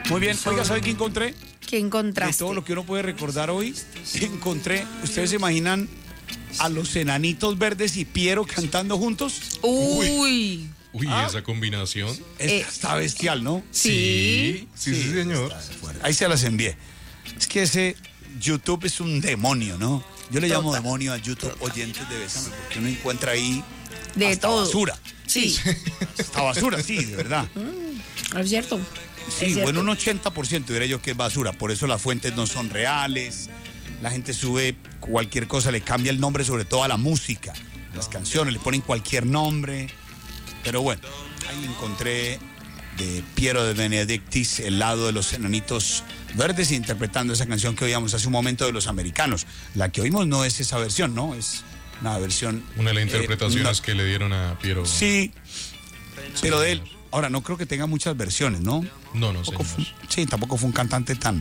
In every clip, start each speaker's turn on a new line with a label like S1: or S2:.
S1: Muy bien, oiga, ¿sabe qué encontré?
S2: ¿Qué encontraste?
S1: De todo lo que uno puede recordar hoy, encontré, ¿ustedes se imaginan a los Enanitos Verdes y Piero cantando juntos?
S2: Uy.
S3: Uy, esa combinación.
S1: Está bestial, ¿no?
S3: Sí, señor.
S1: Ahí se las envié. Es que ese YouTube es un demonio, ¿no? Yo le llamo demonio a YouTube, oyentes de Bésame, porque uno encuentra ahí
S2: De
S1: hasta
S2: todo.
S1: basura.
S2: Sí.
S1: Hasta basura, sí, de verdad.
S2: Es cierto.
S1: Sí,
S2: Es cierto.
S1: bueno, un 80% diría yo que es basura, por eso las fuentes no son reales, la gente sube cualquier cosa, le cambia el nombre, sobre todo a la música, las canciones, le ponen cualquier nombre, pero bueno, ahí encontré de Piero de Benedictis, El lado de los Enanitos Verdes, interpretando esa canción que oíamos hace un momento de Los Americanos. La que oímos no es esa versión, ¿no? Es una versión...
S3: Una de las interpretaciones que le dieron a Piero.
S1: Sí, pero de él. Ahora, no creo que tenga muchas versiones, ¿no?
S3: No,
S1: Tampoco
S3: señor.
S1: sí, tampoco fue un cantante tan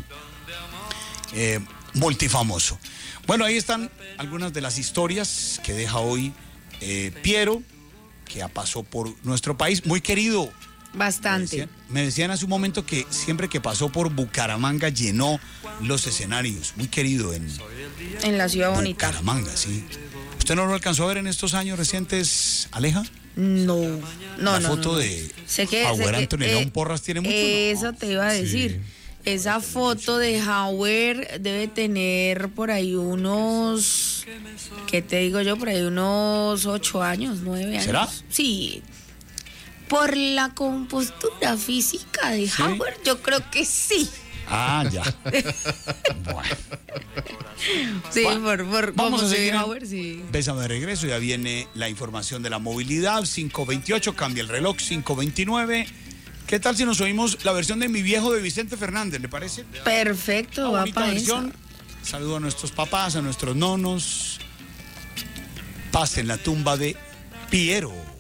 S1: multifamoso. Bueno, ahí están algunas de las historias que deja hoy Piero, que pasó por nuestro país, muy querido.
S2: Bastante.
S1: Me decían hace un momento que siempre que pasó por Bucaramanga llenó los escenarios, muy querido en
S2: En la ciudad bonita.
S1: Bucaramanga, sí. ¿Usted no lo alcanzó a ver en estos años recientes, Aleja?
S2: No.
S1: La foto de Howard Anthony León Porras tiene mucho, ¿no?
S2: Eso te iba a decir. Esa foto de Howard debe tener por ahí unos, ¿qué te digo yo? Por ahí unos 8 años, 9 años.
S1: ¿Será?
S2: Sí. Por la compostura física de Howard, yo creo que sí.
S1: Ah, ya. Bueno.
S2: Sí, por
S1: Vamos
S2: cómo
S1: a
S2: se
S1: seguir
S2: ve
S1: en
S2: Howard, sí.
S1: Bésame de regreso, ya viene la información de la movilidad, 5:28, cambia el reloj, 5:29. ¿Qué tal si nos oímos la versión de Mi Viejo de Vicente Fernández, le parece?
S2: Perfecto, va
S1: Bonita
S2: para
S1: versión.
S2: esa.
S1: Saludo a nuestros papás, a nuestros nonos. Paz en la tumba de Piero.